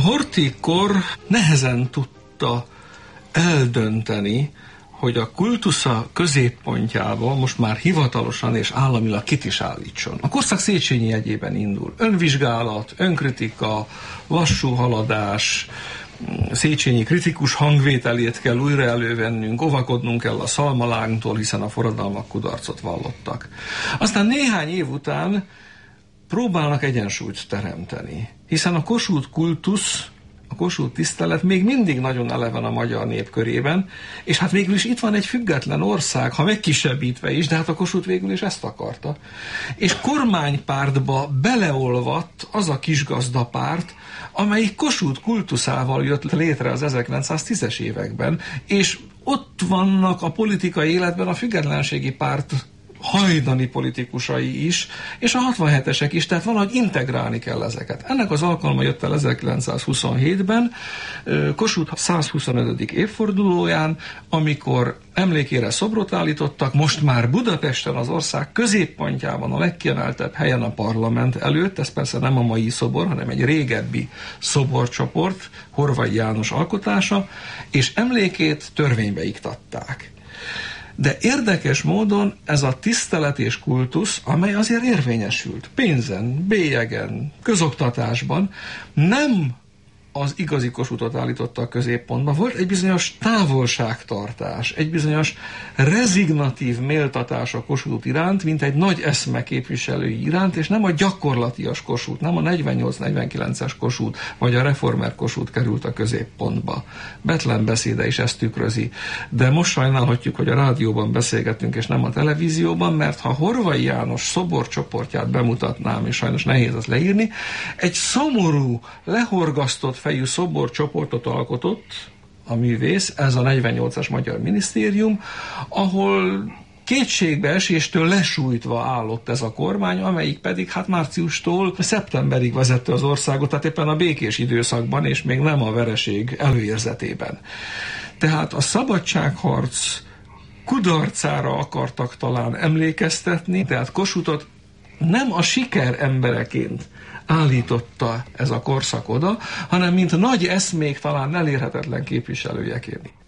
Horthy-kor nehezen tudta eldönteni, hogy a kultusza középpontjába most már hivatalosan és államilag kit is állítson. A korszak Széchenyi jegyében indul. Önvizsgálat, önkritika, lassú haladás, Széchenyi kritikus hangvételét kell újra elővennünk, óvakodnunk kell a szalmalángtól, hiszen a forradalmak kudarcot vallottak. Aztán néhány év után próbálnak egyensúlyt teremteni, hiszen a Kossuth kultusz, a Kossuth tisztelet még mindig nagyon eleven a magyar nép körében, és hát végül is itt van egy független ország, ha megkisebbítve is, de hát a Kossuth végül is ezt akarta. És kormánypártba beleolvadt az a kisgazdapárt, amelyik Kossuth kultuszával jött létre az 1910-es években, és ott vannak a politikai életben a függetlenségi párt hajdani politikusai is, és a 67-esek is, tehát valahogy integrálni kell ezeket. Ennek az alkalma jött el 1927-ben, Kossuth 125. évfordulóján, amikor emlékére szobrot állítottak, most már Budapesten, az ország középpontjában, a legkiemeltebb helyen a parlament előtt, ez persze nem a mai szobor, hanem egy régebbi szoborcsoport, Horvai János alkotása, és emlékét törvénybe iktatták. De érdekes módon ez a tisztelet és kultusz, amely azért érvényesült pénzen, bélyegen, közoktatásban, nem az igazi Kossuthot állította a középpontba. Volt egy bizonyos távolságtartás, egy bizonyos rezignatív méltatás a Kossuth iránt, mint egy nagy eszme képviselői iránt, és nem a gyakorlatias Kossuth, nem a 48-49-es Kossuth, vagy a reformer Kossuth került a középpontba. Bethlen beszéde is ezt tükrözi. De most sajnálhatjuk, hogy a rádióban beszélgetünk, és nem a televízióban, mert ha Horvai János szoborcsoportját bemutatnám, és sajnos nehéz azt leírni, egy szomorú, lehorgasztott fejű szoborcsoportot alkotott a művész, ez a 48-as Magyar Minisztérium, ahol kétségbeeséstől lesújtva állott ez a kormány, amelyik pedig hát márciustól szeptemberig vezette az országot, tehát éppen a békés időszakban, és még nem a vereség előérzetében. Tehát a szabadságharc kudarcára akartak talán emlékeztetni, tehát Kossuthot nem a siker embereként állította ez a korszak oda, hanem mint nagy eszmék talán elérhetetlen képviselőjeként.